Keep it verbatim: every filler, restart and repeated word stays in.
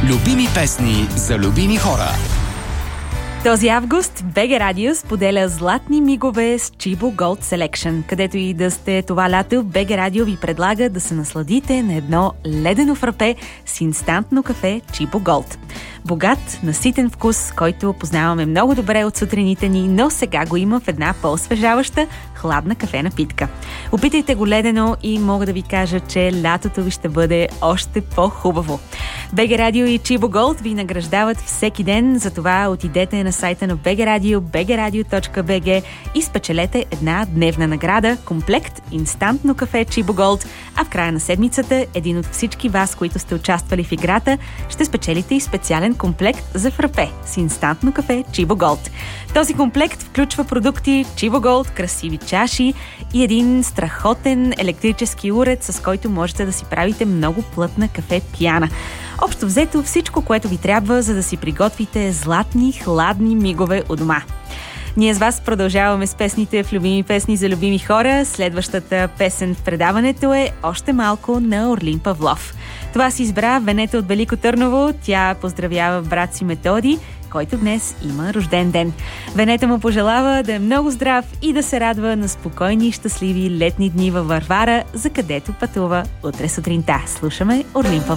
Любими песни за любими хора. Този август БГ Радио споделя златни мигове с Chibo Gold Selection. Където и да сте това лято, БГ Радио ви предлага да се насладите на едно ледено фрапе с инстантно кафе Chibo Gold. Богат, наситен вкус, който познаваме много добре от сутрините ни, но сега го има в една по-освежаваща, хладна кафена питка. Опитайте го ледено и мога да ви кажа, че лятото ви ще бъде още по-хубаво. БГ Радио и Chibo Gold ви награждават всеки ден, затова отидете на сайта на БГ Радио, би джи радио точка би джи и спечелете една дневна награда, комплект инстантно кафе Chibo Gold, а в края на седмицата един от всички вас, които сте участвали в играта, ще спечелите и специален комплект за фрапе с инстантно кафе Chibo Gold. Този комплект включва продукти Chibo Gold, красиви чаши и един страхотен електрически уред, с който можете да си правите много плътна кафе пяна. Общо взето всичко, което ви трябва, за да си приготвите златни, хладни мигове у дома. Ние с вас продължаваме с песните в Любими песни за любими хора. Следващата песен в предаването е Още малко на Орлин Павлов. Това си избра Венета от Велико Търново. Тя поздравява брат си Методи, който днес има рожден ден. Венета му пожелава да е много здрав и да се радва на спокойни и щастливи летни дни във Варвара, за където пътува утре сутринта. Слушаме Орлин Павлов.